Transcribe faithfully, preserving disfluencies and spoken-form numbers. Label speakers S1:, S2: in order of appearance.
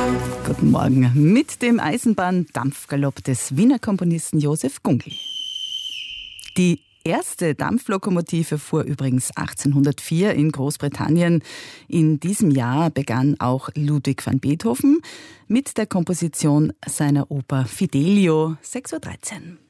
S1: Guten Morgen mit dem Eisenbahndampfgalopp des Wiener Komponisten Josef Gungl. Die erste Dampflokomotive fuhr übrigens achtzehnhundertvier in Großbritannien. In diesem Jahr begann auch Ludwig van Beethoven mit der Komposition seiner Oper Fidelio, sechs Uhr dreizehn.